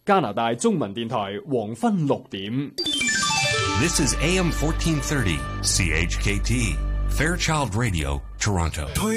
加拿大中文電台黃昏6點。 This is AM 1430 CHKT Fairchild Radio, Toronto.